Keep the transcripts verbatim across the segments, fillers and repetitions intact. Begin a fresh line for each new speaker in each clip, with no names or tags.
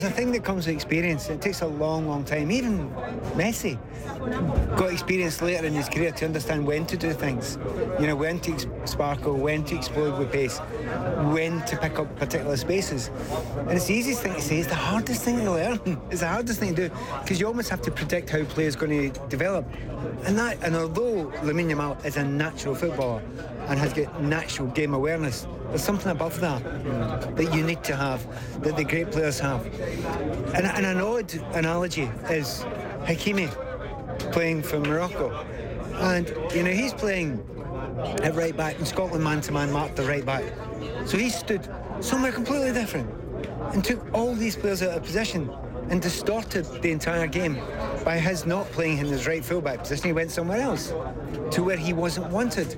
The thing that comes with experience, it takes a long, long time. Even Messi got experience later in his career to understand when to do things. You know, when to sparkle, when to explode with pace, when to pick up particular spaces. And it's the easiest thing to say, it's the hardest thing to learn. It's the hardest thing to do, because you almost have to predict how players going to develop. And that, and although Lamine Yamal is a natural footballer and has got natural game awareness, there's something above that that you need to have, that the great players have. And, and an odd analogy is Hakimi playing for Morocco. And, you know, he's playing at right back, and Scotland man-to-man marked the right back. So he stood somewhere completely different and took all these players out of position and distorted the entire game by his not playing in his right full-back position. He went somewhere else to where he wasn't wanted.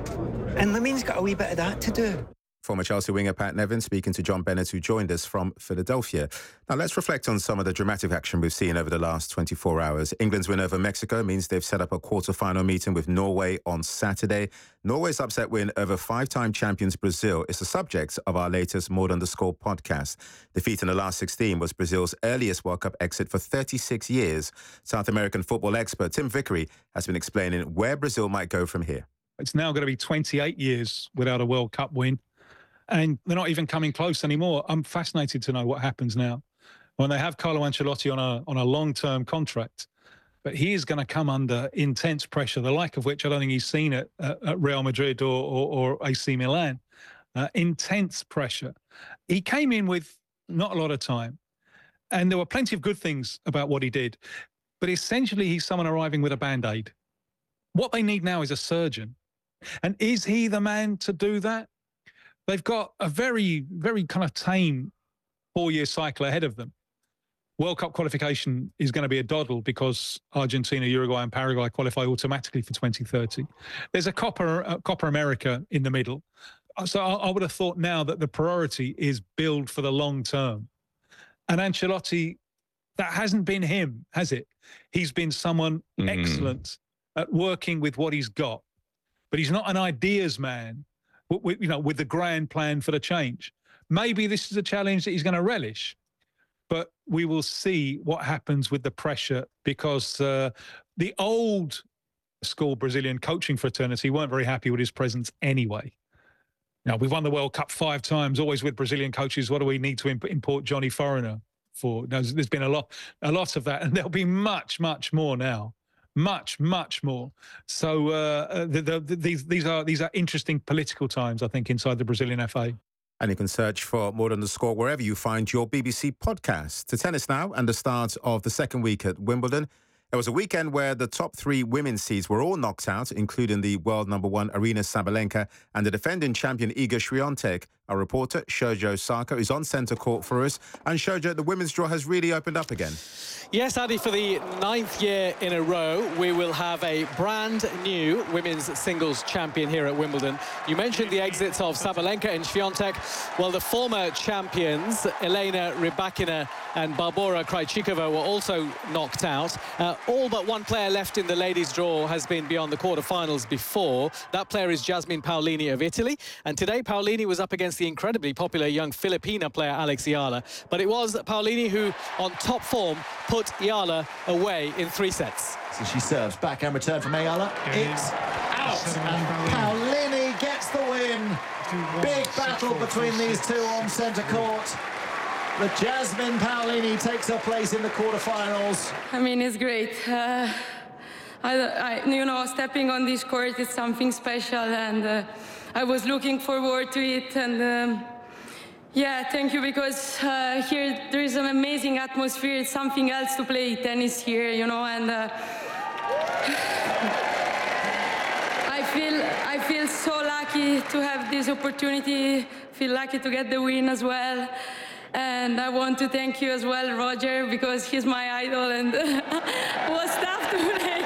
And Lamine's got a wee bit of that to do.
Former Chelsea winger Pat Nevin speaking to John Bennett, who joined us from Philadelphia. Now, let's reflect on some of the dramatic action we've seen over the last twenty-four hours. England's win over Mexico means they've set up a quarter-final meeting with Norway on Saturday. Norway's upset win over five-time champions Brazil is the subject of our latest More Than the Score podcast. Defeat in the last sixteen was Brazil's earliest World Cup exit for thirty-six years. South American football expert Tim Vickery has been explaining where Brazil might go from here.
It's now going to be twenty-eight years without a World Cup win. And they're not even coming close anymore. I'm fascinated to know what happens now when they have Carlo Ancelotti on a on a long-term contract. But he is going to come under intense pressure, the like of which I don't think he's seen at, at Real Madrid or, or, or A C Milan. Uh, intense pressure. He came in with not a lot of time. And there were plenty of good things about what he did. But essentially, he's someone arriving with a Band-Aid. What they need now is a surgeon. And is he the man to do that? They've got a very, very kind of tame four-year cycle ahead of them. World Cup qualification is going to be a doddle because Argentina, Uruguay and Paraguay qualify automatically for twenty thirty. There's a Copa, uh, Copa America in the middle. So I, I would have thought now that the priority is build for the long term. And Ancelotti, that hasn't been him, has it? He's been someone mm. excellent at working with what he's got. But he's not an ideas man. With, you know, with the grand plan for the change. Maybe this is a challenge that he's going to relish, but we will see what happens with the pressure because uh, the old school Brazilian coaching fraternity weren't very happy with his presence anyway. Now, we've won the World Cup five times, always with Brazilian coaches. What do we need to imp- import Johnny Foreigner for? Now, there's been a lot, a lot of that, and there'll be much, much more now. Much, much more. So uh, the, the, the, these these are these are interesting political times, I think, inside the Brazilian F A.
And you can search for More Than the Score wherever you find your B B C podcast. To tennis now and the start of the second week at Wimbledon. It was a weekend where the top three women's seeds were all knocked out, including the world number one Aryna Sabalenka and the defending champion Iga Swiatek. Our reporter, Shojo Saka, is on centre court for us. And Shojo, the women's draw has really opened up again.
Yes, Andy, for the ninth year in a row, we will have a brand new women's singles champion here at Wimbledon. You mentioned the exits of Sabalenka and Swiatek. Well, the former champions, Elena Rybakina and Barbora Krejcikova, were also knocked out. Uh, all but one player left in the ladies' draw has been beyond the quarterfinals before. That player is Jasmine Paolini of Italy. And today, Paolini was up against the incredibly popular young Filipina player Alex Ayala. But it was Paolini who, on top form, put Ayala away in three sets.
So she serves back and return from Ayala. It's out. And Paolini gets the win. Big battle between these two on centre court. But Jasmine Paolini takes her place in the quarterfinals.
I mean, it's great. Uh, I, I, you know, stepping on this court is something special, and uh, I was looking forward to it. And um, yeah, thank you, because uh, here there is an amazing atmosphere. It's something else to play tennis here, you know, and uh, I feel I feel so lucky to have this opportunity. Feel lucky to get the win as well. And I want to thank you as well, Roger, because he's my idol, and it was tough to play.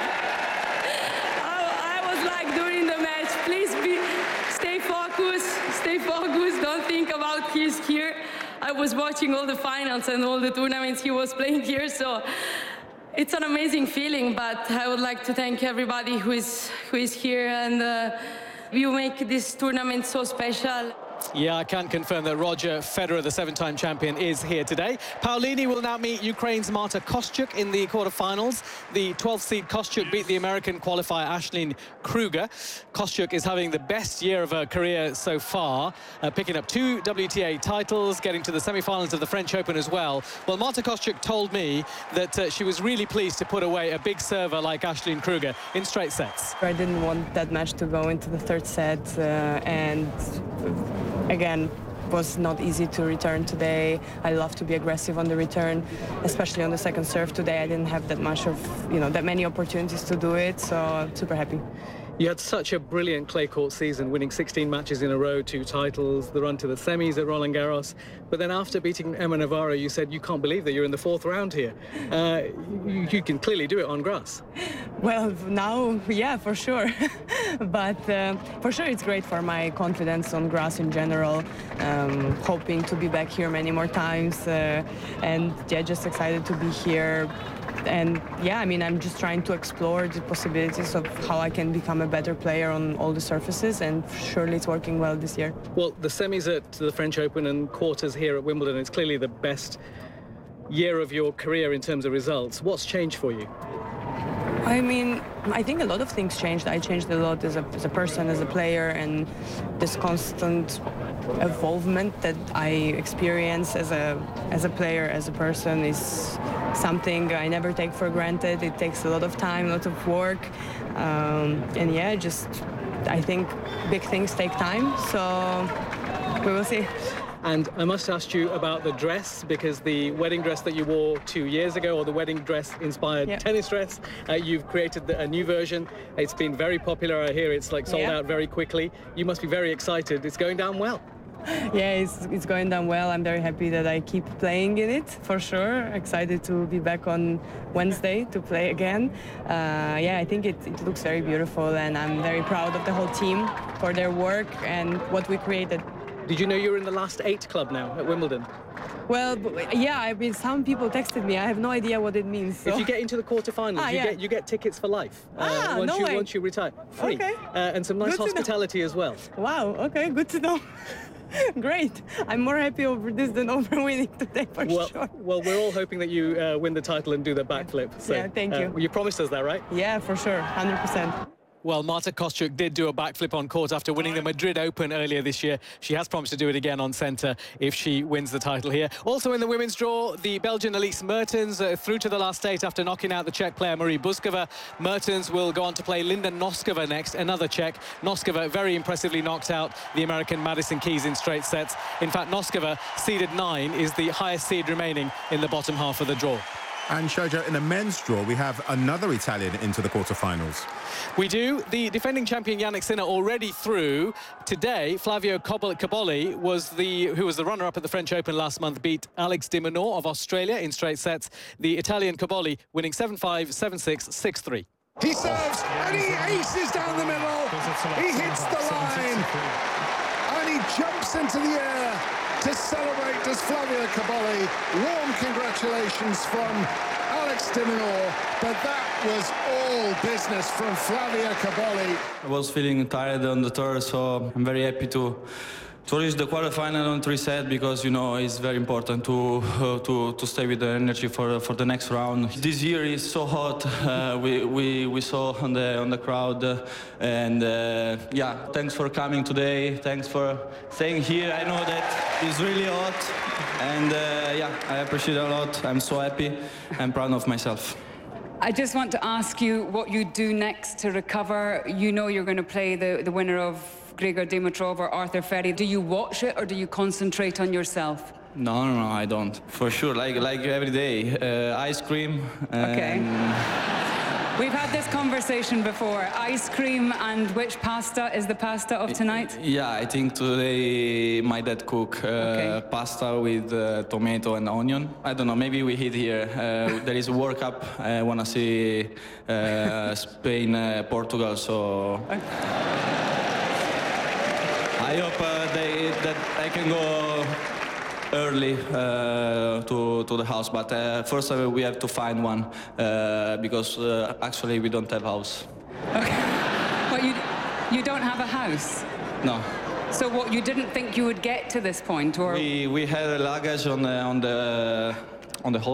I, I was like during the match, please be, stay focused, stay focused, don't think about he's here. I was watching all the finals and all the tournaments he was playing here, so it's an amazing feeling, but I would like to thank everybody who is, who is here, and uh, you make this tournament so special.
Yeah, I can confirm that Roger Federer, the seven-time champion, is here today. Paolini will now meet Ukraine's Marta Kostyuk in the quarterfinals. The twelfth seed Kostyuk beat the American qualifier Aisling Kruger. Kostyuk is having the best year of her career so far, uh, picking up two W T A titles, getting to the semi-finals of the French Open as well. Well, Marta Kostyuk told me that uh, she was really pleased to put away a big server like Aisling Kruger in straight sets.
I didn't want that match to go into the third set, uh, and again, was not easy to return today. I love to be aggressive on the return, especially on the second serve today. I didn't have that much of, you know, that many opportunities to do it, so super happy.
You had such a brilliant clay court season, winning sixteen matches in a row, two titles, the run to the semis at Roland Garros. But then after beating Emma Navarro, you said you can't believe that you're in the fourth round here. Uh, you, you can clearly do it on grass.
Well, now, yeah, for sure. But uh, for sure it's great for my confidence on grass in general. Um, hoping to be back here many more times. Uh, and yeah, just excited to be here. And yeah, I mean, I'm just trying to explore the possibilities of how I can become a better player on all the surfaces, and surely it's working well this year.
Well, the semis at the French Open and quarters here at Wimbledon, it's clearly the best year of your career in terms of results. What's changed for you?
I mean, I think a lot of things changed. I changed a lot as a, as a person, as a player, and this constant evolvement that I experience as a as a player, as a person, is something I never take for granted. It takes a lot of time, a lot of work, um, and yeah, just I think big things take time, so we will see.
And I must ask you about the dress, because the wedding dress that you wore two years ago, or the wedding dress-inspired
yep.
tennis dress, uh, you've created the, a new version. It's been very popular. I hear it's like sold
yep.
out very quickly. You must be very excited. It's going down well.
Yeah, it's, it's going down well. I'm very happy that I keep playing in it, for sure. Excited to be back on Wednesday to play again. Uh, yeah, I think it, it looks very beautiful, and I'm very proud of the whole team for their work and what we created.
Did you know you're in the last eight club now at Wimbledon?
Well, yeah, I mean, some people texted me. I have no idea what it means. So.
If you get into the quarterfinals,
ah,
you
yeah.
get you get tickets for life.
Ah,
uh, once
no
you
way.
once you retire, free,
okay.
uh, and some nice
Good
hospitality as well.
Wow. Okay, good to know. Great. I'm more happy over this than over winning today, for
well,
sure.
Well, we're all hoping that you uh, win the title and do the backflip. So,
yeah, thank you.
Uh, you promised us that, right?
Yeah, for sure, one hundred percent.
Well, Marta Kostyuk did do a backflip on court after winning the Madrid Open earlier this year. She has promised to do it again on centre if she wins the title here. Also in the women's draw, the Belgian Elise Mertens uh, through to the last eight after knocking out the Czech player Marie Buskova. Mertens will go on to play Linda Noskova next, another Czech. Noskova very impressively knocked out the American Madison Keys in straight sets. In fact, Noskova, seeded nine, is the highest seed remaining in the bottom half of the draw.
And Shojo, in the men's draw, we have another Italian into the quarterfinals.
We do. The defending champion Jannik Sinner already through. Today, Flavio Cobolli was the who was the runner-up at the French Open last month, beat Alex de Minaur of Australia in straight sets. The Italian Cobolli winning seven five, seven six, six three.
He serves and he aces down the middle. He hits the line and he jumps into the air to celebrate does Flavio Cobolli. Warm congratulations from Alex de Minaur, but that was all business from Flavio Cobolli.
I was feeling tired on the tour, so I'm very happy to to reach the quarterfinal on three set, because you know it's very important to uh, to to stay with the energy for for the next round. This year is so hot. Uh, we we we saw on the on the crowd, uh, and uh, yeah. Thanks for coming today. Thanks for staying here. I know that it's really hot, and uh, yeah, I appreciate it a lot. I'm so happy. I'm proud of myself.
I just want to ask you what you do next to recover. You know you're going to play the the winner of Grigor Dimitrov or Arthur Ferry. Do you watch it or do you concentrate on yourself?
No, no, no, I don't. For sure, like like every day, uh, ice cream.
Okay. We've had this conversation before. Ice cream and which pasta is the pasta of tonight?
Yeah, I think today my dad cook uh, okay. pasta with uh, tomato and onion. I don't know, maybe we hit here. Uh, there is a World Cup. I want to see uh, Spain, uh, Portugal, so... Okay. I hope uh, they, that I can go early uh, to, to the house, but uh, first uh, we have to find one, uh, because uh, actually we don't have house.
Okay. Well, you, you don't have a house?
No.
So what, you didn't think you would get to this point, or?
We we had a luggage on the on the on the